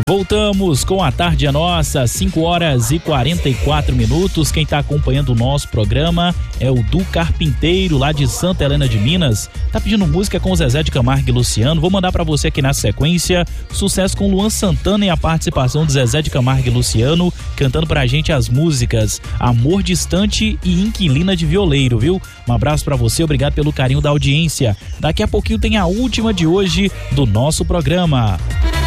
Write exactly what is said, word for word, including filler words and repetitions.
Voltamos com a Tarde é Nossa, cinco horas e quarenta e quatro minutos. Quem está acompanhando o nosso programa é o Du Carpinteiro, lá de Santa Helena de Minas. Tá pedindo música com o Zezé de Camargo e Luciano. Vou mandar para você aqui na sequência. Sucesso com Luan Santana e a participação de Zezé de Camargo e Luciano, cantando pra gente as músicas Amor Distante e Inquilina de Violeiro, viu? Um abraço para você, obrigado pelo carinho da audiência. Daqui a pouquinho tem a última de hoje do nosso programa.